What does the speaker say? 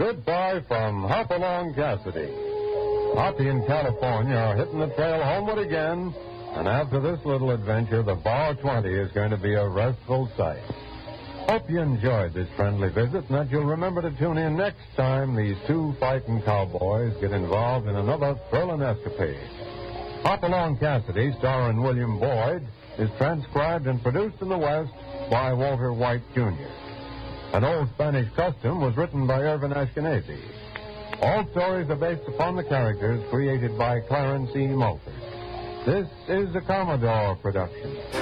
Goodbye from Hopalong Cassidy. Hoppy and California are hitting the trail homeward again, and after this little adventure, the Bar 20 is going to be a restful sight. Hope you enjoyed this friendly visit and that you'll remember to tune in next time these two fighting cowboys get involved in another thrilling escapade. Hopalong Cassidy, starring William Boyd, is transcribed and produced in the West by Walter White, Jr. An Old Spanish Custom was written by Irvin Ashkenazi. All stories are based upon the characters created by Clarence E. Mulford. This is a Commodore production.